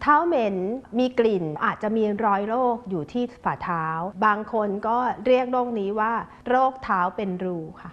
เท้าเหม็นมีกลิ่นอาจจะมีรอยโรคอยู่ที่ฝ่าเท้าบางคนก็เรียกโรคนี้ว่าโรคเท้าเป็นรูค่ะ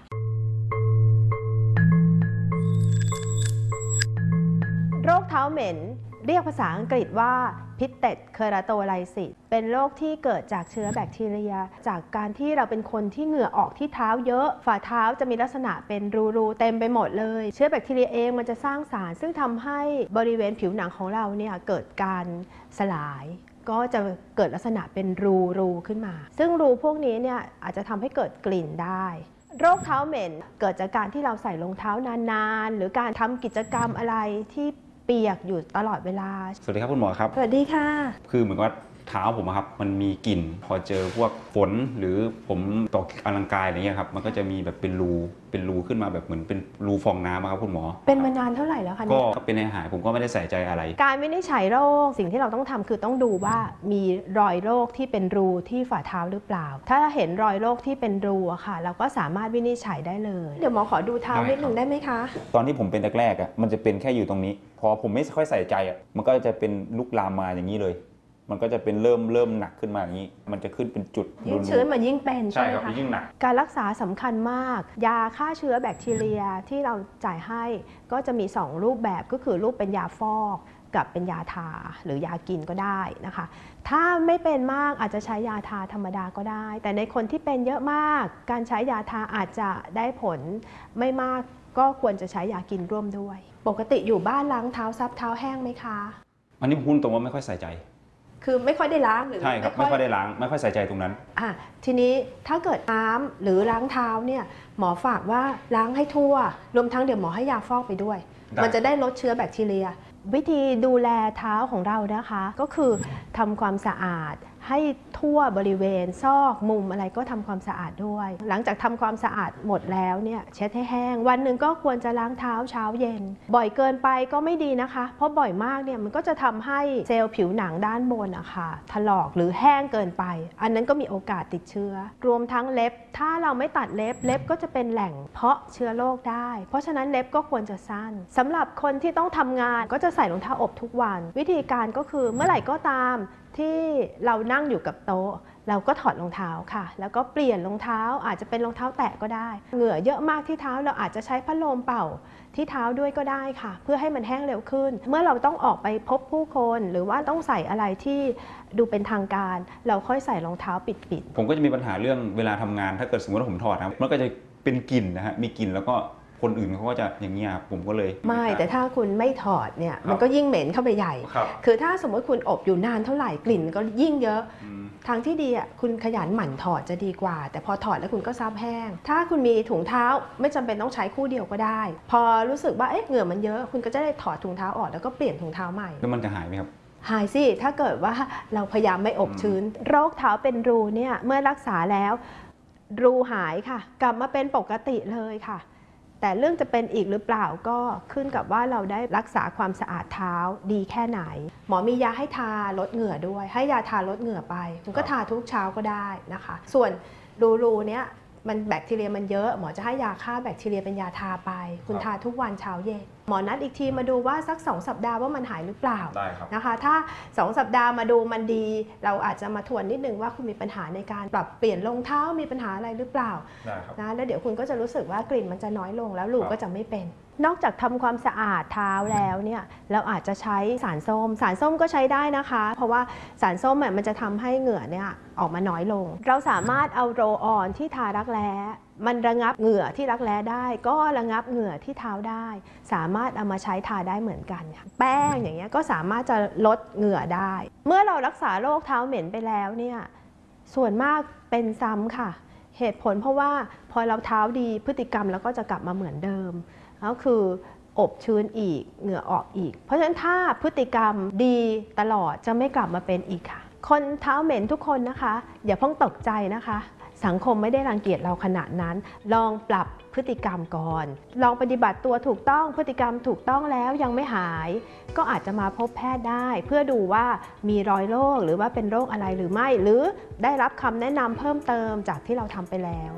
โรคเท้าเหม็นเรียกภาษาอังกฤษว่าพิเตดเคอราโตไลซิสเป็นโรคที่เกิดจากเชื้อแบคทีเรียจากการที่เราเป็นคนที่เหงื่อออกที่เท้าเยอะฝ่าเท้าจะมีลักษณะเป็นรูๆเต็มไปหมดเลยเชื้อแบคทีเรียเองมันจะสร้างสารซึ่งทำให้บริเวณผิวหนังของเราเนี่ยเกิดการสลายก็จะเกิดลักษณะเป็นรูขึ้นมาซึ่งรูพวกนี้เนี่ยอาจจะทำให้เกิดกลิ่นได้โรคเท้าเหม็นเกิดจากการที่เราใส่รองเท้านานๆหรือการทำกิจกรรมอะไรที่เปียกอยู่ตลอดเวลาสวัสดีครับคุณหมอครับสวัสดีค่ะคือเหมือนว่าเท้าผมครับมันมีกลิ่นพอเจอพวกฝนหรือผมออกกำลังกายอะไรเงี้ยครับมันก็จะมีแบบเป็นรูขึ้นมาแบบเหมือนเป็นรูฟองน้ำครับคุณหมอเป็นมานานเท่าไหร่แล้วคะก็เป็นหายผมก็ไม่ได้ใส่ใจอะไรการวินิจฉัยโรคสิ่งที่เราต้องทำคือต้องดูว่ามีรอยโรคที่เป็นรูที่ฝ่าเท้าหรือเปล่าถ้าเห็นรอยโรคที่เป็นรูอะค่ะเราก็สามารถวินิจฉัยได้เลยเดี๋ยวหมอขอดูเท้านิดนึงได้ไหมคะตอนที่ผมเป็นแรกๆมันจะเป็นแค่อยู่ตรงนี้พอผมไม่ค่อยใส่ใจมันก็จะเป็นลุกลามมาอย่างนี้เลยมันก็จะเป็นเริ่มหนักขึ้นมาอย่างนี้มันจะขึ้นเป็นจุดยิ่งชื้นมันยิ่งเป็นใช่ไหมคะยิ่งหนักการรักษาสำคัญมากยาฆ่าเชื้อแบคทีเรียที่เราจ่ายให้ก็จะมี2รูปแบบก็คือรูปเป็นยาฟอกกับเป็นยาทาหรือยากินก็ได้นะคะถ้าไม่เป็นมากอาจจะใช้ยาทาธรรมดาก็ได้แต่ในคนที่เป็นเยอะมากการใช้ยาทาอาจจะได้ผลไม่มากก็ควรจะใช้ยากินร่วมด้วยปกติอยู่บ้านล้างเท้าซับเท้าแห้งไหมคะอันนี้ผมพูดตรงว่าไม่ค่อยใส่ใจคือไม่ค่อยได้ล้างหรือใช่ครับไม่ค่อยได้ล้างไม่ค่อยใส่ใจตรงนั้นทีนี้ถ้าเกิดน้ำหรือล้างเท้าเนี่ยหมอฝากว่าล้างให้ทั่วรวมทั้งเดี๋ยวหมอให้ยาฟอกไปด้วยมันจะได้ลดเชื้อแบคทีเรียวิธีดูแลเท้าของเรานะคะก็คือทำความสะอาดให้ทั่วบริเวณซอกมุมอะไรก็ทำความสะอาดด้วยหลังจากทำความสะอาดหมดแล้วเนี่ยเช็ดให้แห้งวันหนึ่งก็ควรจะล้างเท้าเช้าเย็นบ่อยเกินไปก็ไม่ดีนะคะเพราะบ่อยมากเนี่ยมันก็จะทำให้เซลล์ผิวหนังด้านบนอะค่ะถลอกหรือแห้งเกินไปอันนั้นก็มีโอกาสติดเชื้อรวมทั้งเล็บถ้าเราไม่ตัดเล็บก็จะเป็นแหล่งเพาะเชื้อโรคได้เพราะฉะนั้นเล็บก็ควรจะสั้นสำหรับคนที่ต้องทำงานก็จะใส่รองเท้าอบทุกวันวิธีการก็คือเมื่อไหร่ก็ตามที่เรานั่งอยู่กับโต๊ะเราก็ถอดรองเท้าค่ะแล้วก็เปลี่ยนรองเท้าอาจจะเป็นรองเท้าแตะก็ได้เหงื่อเยอะมากที่เท้าเราอาจจะใช้พัดลมเป่าที่เท้าด้วยก็ได้ค่ะเพื่อให้มันแห้งเร็วขึ้นเมื่อเราต้องออกไปพบผู้คนหรือว่าต้องใส่อะไรที่ดูเป็นทางการเราค่อยใส่รองเท้าปิดผมก็จะมีปัญหาเรื่องเวลาทำงานถ้าเกิดสมมติว่าผมถอดนะมันก็จะเป็นกลิ่นนะฮะมีกลิ่นแล้วก็คนอื่นเขาก็จะอย่างเงี้ยผมก็เลยไม่แต่ถ้าคุณไม่ถอดเนี่ยมันก็ยิ่งเหม็นเข้าไปใหญ่คือถ้าสมมติคุณอบอยู่นานเท่าไหร่กลิ่นก็ยิ่งเยอะทางที่ดีอ่ะคุณขยันหมั่นถอดจะดีกว่าแต่พอถอดแล้วคุณก็ซับแห้งถ้าคุณมีถุงเท้าไม่จำเป็นต้องใช้คู่เดียวก็ได้พอรู้สึกว่าเหงื่อมันเยอะคุณก็จะได้ถอดถุงเท้าออกแล้วก็เปลี่ยนถุงเท้าใหม่แล้วมันจะหายไหมครับหายสิถ้าเกิดว่าเราพยายามไม่อบชื้นโรคเท้าเป็นรูเนี่ยเมื่อรักษาแล้วรูหายค่ะกลับมาเป็นปกติเลยค่ะแต่เรื่องจะเป็นอีกหรือเปล่าก็ขึ้นกับว่าเราได้รักษาความสะอาดเท้าดีแค่ไหนหมอมียาให้ทาลดเหงื่อด้วยให้ยาทาลดเหงื่อไปคุณก็ทาทุกเช้าก็ได้นะคะส่วนรูเนี้ยมันแบคทีเรียมันเยอะหมอจะให้ยาฆ่าแบคทีเรียเป็นยาทาไปคุณทาทุกวันเช้าเย็นหมอนัดอีกทีมาดูว่าสัก2 สัปดาห์ว่ามันหายหรือเปล่านะคะถ้า2 สัปดาห์มาดูมันดีเราอาจจะมาทวนนิดนึงว่าคุณมีปัญหาในการปรับเปลี่ยนรองเท้ามีปัญหาอะไรหรือเปล่านะแล้วเดี๋ยวคุณก็จะรู้สึกว่ากลิ่นมันจะน้อยลงแล้วรูก็จะไม่เป็นนอกจากทำความสะอาดเท้าแล้วเนี่ยเราอาจจะใช้สารส้มก็ใช้ได้นะคะเพราะว่าสารส้มมันจะทำให้เหงื่อเนี่ยออกมาน้อยลงเราสามารถเอาโรลออนที่ทารักแร้มันระงับเหงื่อที่รักแร้ได้ก็ระงับเหงื่อที่เท้าได้สามารถเอามาใช้ทาได้เหมือนกันค่ะแป้งอย่างเงี้ยก็สามารถจะลดเหงื่อได้เมื่อเรารักษาโรคเท้าเหม็นไปแล้วเนี่ยส่วนมากเป็นซ้ำค่ะเหตุผลเพราะว่าพอเราเท้าดีพฤติกรรมเราก็จะกลับมาเหมือนเดิมก็คืออบชื้นอีกเหงื่อออกอีกเพราะฉะนั้นถ้าพฤติกรรมดีตลอดจะไม่กลับมาเป็นอีกค่ะคนเท้าเหม็นทุกคนนะคะอย่าเพิ่งตกใจนะคะสังคมไม่ได้รังเกียจเราขนาดนั้นลองปรับพฤติกรรมก่อนลองปฏิบัติตัวถูกต้องพฤติกรรมถูกต้องแล้วยังไม่หายก็อาจจะมาพบแพทย์ได้เพื่อดูว่ามีรอยโรคหรือว่าเป็นโรคอะไรหรือไม่หรือได้รับคำแนะนำเพิ่มเติมจากที่เราทำไปแล้ว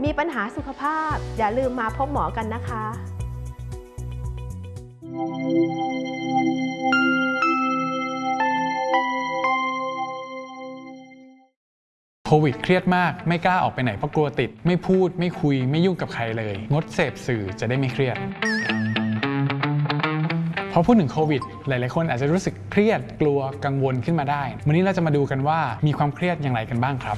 มีปัญหาสุขภาพอย่าลืมมาพบหมอกันนะคะโควิดเครียดมากไม่กล้าออกไปไหนเพราะกลัวติดไม่พูดไม่คุยไม่ยุ่งกับใครเลยงดเสพสื่อจะได้ไม่เครียดพอพูดถึงโควิดหลายๆคนอาจจะรู้สึกเครียดกลัวกังวลขึ้นมาได้วันนี้เราจะมาดูกันว่ามีความเครียดอย่างไรกันบ้างครับ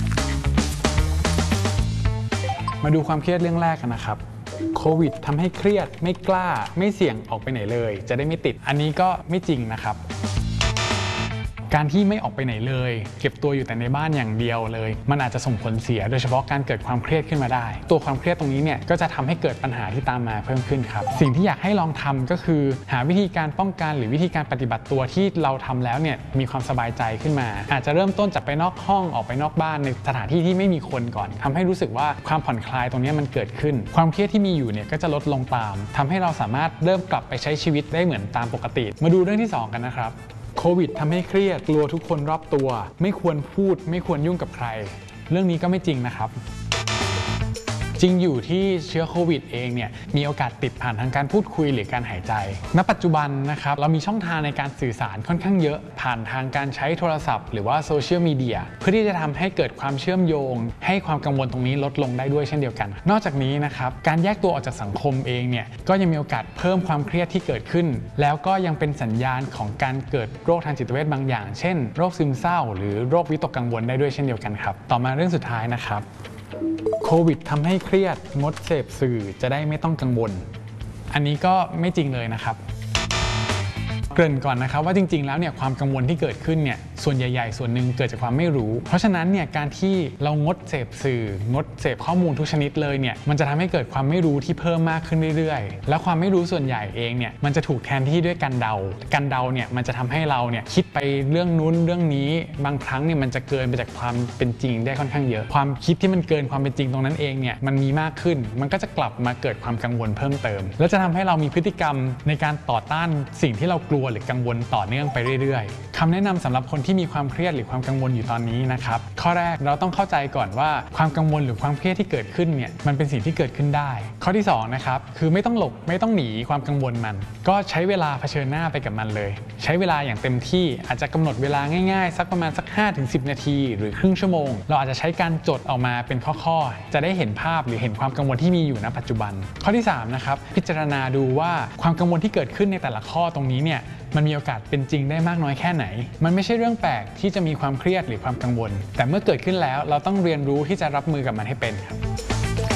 มาดูความเครียดเรื่องแรกกันนะครับโควิดทำให้เครียดไม่กล้าไม่เสี่ยงออกไปไหนเลยจะได้ไม่ติดอันนี้ก็ไม่จริงนะครับการที่ไม่ออกไปไหนเลยเก็บตัวอยู่แต่ในบ้านอย่างเดียวเลยมันอาจจะส่งผลเสียโดยเฉพาะการเกิดความเครียดขึ้นมาได้ตัวความเครียดตรงนี้เนี่ยก็จะทำให้เกิดปัญหาที่ตามมาเพิ่มขึ้นครับสิ่งที่อยากให้ลองทำก็คือหาวิธีการป้องกันหรือวิธีการปฏิบัติตัวที่เราทำแล้วเนี่ยมีความสบายใจขึ้นมาอาจจะเริ่มต้นจากไปนอกห้องออกไปนอกบ้านในสถานที่ที่ไม่มีคนก่อนทำให้รู้สึกว่าความผ่อนคลายตรงนี้มันเกิดขึ้นความเครียดที่มีอยู่เนี่ยก็จะลดลงตามทำให้เราสามารถเริ่มกลับไปใช้ชีวิตได้เหมือนตามปกติมาดูเรื่องที่2กันนะครับโควิดทำให้เครียดกลัวทุกคนรอบตัวไม่ควรพูดไม่ควรยุ่งกับใครเรื่องนี้ก็ไม่จริงนะครับจริงอยู่ที่เชื้อโควิดเองเนี่ยมีโอกาสติดผ่านทางการพูดคุยหรือการหายใจณปัจจุบันนะครับเรามีช่องทางในการสื่อสารค่อนข้างเยอะผ่านทางการใช้โทรศัพท์หรือว่าโซเชียลมีเดียเพื่อที่จะทำให้เกิดความเชื่อมโยงให้ความกังวลตรงนี้ลดลงได้ด้วยเช่นเดียวกันนอกจากนี้นะครับการแยกตัวออกจากสังคมเองเนี่ยก็ยังมีโอกาสเพิ่มความเครียดที่เกิดขึ้นแล้วก็ยังเป็นสัญญาณของการเกิดโรคทางจิตเวชบางอย่างเช่นโรคซึมเศร้าหรือโรควิตกกังวลได้ด้วยเช่นเดียวกันครับต่อมาเรื่องสุดท้ายนะครับโควิดทำให้เครียดงดเสพสื่อจะได้ไม่ต้องกังวลอันนี้ก็ไม่จริงเลยนะครับเกริ่นก่อนนะครับว่าจริงๆแล้วเนี่ยความกังวลที่เกิดขึ้นเนี่ยส่วนใหญ่ๆส่วนหนึ่งเกิดจากความไม่รู้เพราะฉะนั้นเนี่ยการที่เรางดเสพสื่องดเสพข้อมูลทุกชนิดเลยเนี่ยมันจะทำให้เกิดความไม่รู้ที่เพิ่มมากขึ้นเรื่อยๆแล้วความไม่รู้ส่วนใหญ่เองเนี่ยมันจะถูกแทนที่ด้วยการเดาเนี่ยมันจะทำให้เราเนี่ยคิดไปเรื่องนู้นเรื่องนี้บางครั้งเนี่ยมันจะเกินไปจากความเป็นจริงได้ค่อนข้างเยอะความคิดที่มันเกินความเป็นจริงตรงนั้นเองเนี่ยมันมีมากขึ้นมันก็จะกลับมาเกิดความกังวลเพิ่มเติมแล้วจะทำให้เรามีพฤติกรรมในการต่อต้านสิ่งที่เรากลัวหรือกังวลต่อเนื่องไปเรื่อยๆคำแนะนำสำหรับคนที่มีความเครียดหรือความกังวลอยู่ตอนนี้นะครับข้อแรกเราต้องเข้าใจก่อนว่าความกังวลหรือความเครียดที่เกิดขึ้นเนี่ยมันเป็นสิ่งที่เกิดขึ้นได้ข้อที่2นะครับคือไม่ต้องหลบไม่ต้องหนีความกังวลมันก็ใช้เวลาเผชิญหน้าไปกับมันเลยใช้เวลาอย่างเต็มที่อาจจะกำหนดเวลาง่ายๆสักประมาณสัก 5-10 นาทีหรือครึ่งชั่วโมงเราอาจจะใช้การจดออกมาเป็นข้อๆจะได้เห็นภาพหรือเห็นความกังวลที่มีอยู่ณปัจจุบันข้อที่3นะครับพิจารณาดูว่าความกังวลที่เกิดขึ้นในแต่ละข้อตรงนี้เนี่ยมันมีโอกาสเป็นจริงได้มากน้อยแค่ไหนมันไม่ใช่เรื่องแปลกที่จะมีความเครียดหรือความกังวลแต่เมื่อเกิดขึ้นแล้วเราต้องเรียนรู้ที่จะรับมือกับมันให้เป็นครับ